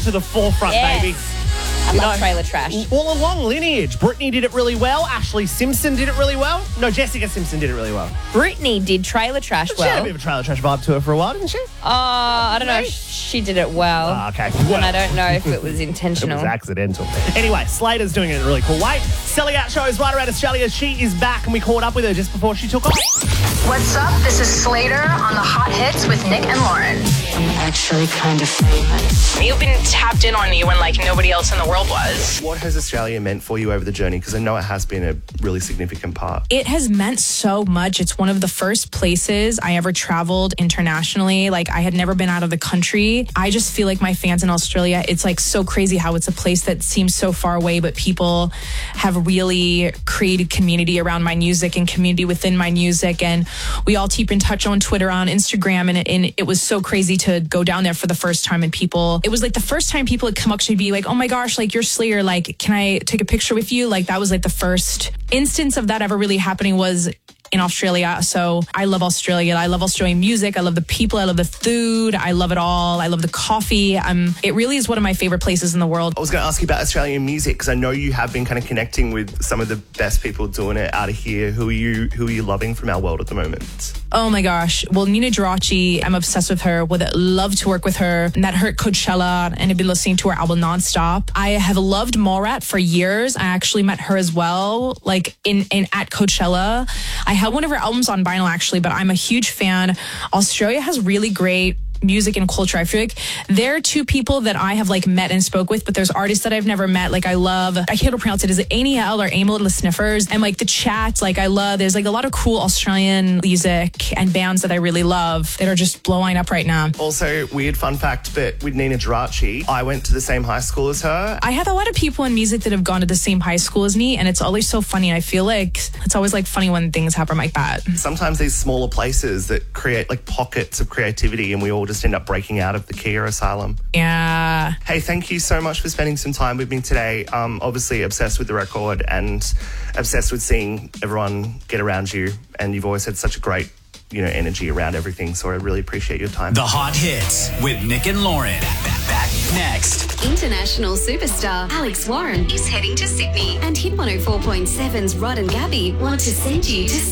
to the forefront, baby. I love trailer trash. All along lineage. Britney did it really well. Ashley Simpson did it really well. No, Jessica Simpson did it really well. Britney did trailer trash She had a well. bit of a trailer trash vibe to her for a while, didn't she? I don't know if she did it well. Okay. And I don't know if it was It intentional. was accidental. Anyway, Slater's doing it in a really cool way. Selling Out show is right around Australia. She is back, and we caught up with her just before she took off. What's up? This is Slater on the Hot Hits with Nick and Lauren. I'm actually kind of famous. You've been tapped in on you when like nobody else in the world was. What has Australia meant for you over the journey? Because I know it has been a really significant part. It has meant so much. It's one of the first places I ever traveled internationally. Like, I had never been out of the country. I just feel like my fans in Australia, it's like so crazy how it's a place that seems so far away, but people have really created community around my music and community within my music. And we all keep in touch on Twitter, on Instagram. And it was so crazy to go down there for the first time. And it was like the first time people had come up to me be like, oh my gosh, like you're Slayer. Like, can I take a picture with you? Like, that was like the first instance of that ever really happening was in Australia. So I love Australia. I love Australian music. I love the people. I love the food. I love it all. I love the coffee. It really is one of my favorite places in the world. I was going to ask you about Australian music because I know you have been kind of connecting with some of the best people doing it out of here. Who are you loving from our world at the moment? Oh my gosh. Well, Nina Geraci, I'm obsessed with her. Would love to work with her. Met her at Coachella and have been listening to her album nonstop. I have loved Mallrat for years. I actually met her as well, like at Coachella. I had one of her albums on vinyl actually, but I'm a huge fan. Australia has really great music and culture. I feel like there are two people that I have like met and spoke with, but there's artists that I've never met. Like I can't pronounce it. Is it Aniel or Amel and the Sniffers? And like the Chat, like there's like a lot of cool Australian music and bands that I really love that are just blowing up right now. Also, weird fun fact, but with Nina Geraci, I went to the same high school as her. I have a lot of people in music that have gone to the same high school as me, and it's always so funny. I feel like it's always like funny when things happen like that. Sometimes these smaller places that create like pockets of creativity and we all just end up breaking out of the Kia asylum. Yeah. Hey, thank you so much for spending some time with me today. Obviously obsessed with the record and obsessed with seeing everyone get around you, and you've always had such a great energy around everything, so I really appreciate your time. The Hot Hits with Nick and Lauren. Back next. International superstar Alex Warren is heading to Sydney, and Hit 104.7's Rod and Gabby want to send you to